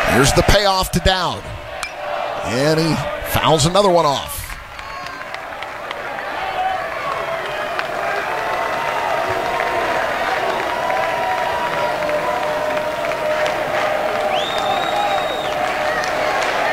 Here's the payoff to Dowd. And he fouls another one off.